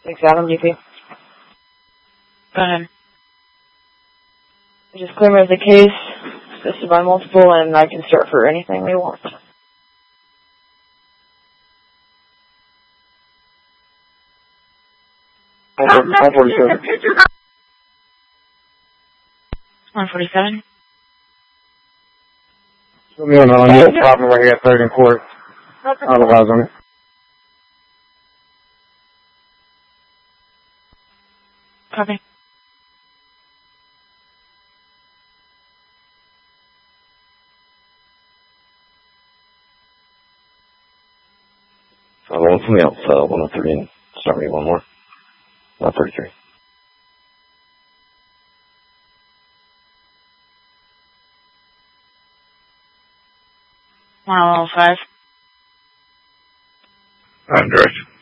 6 Adam, GP. Go ahead. Just clear of the case, assisted by multiple, and I can start for anything they want. I'm 47. 147. Put me on the unit problem right here at 3rd and Court. Otherwise on it. Copy. So one from the else, 103, and start me one more. 133. Mile 5. I'm direct.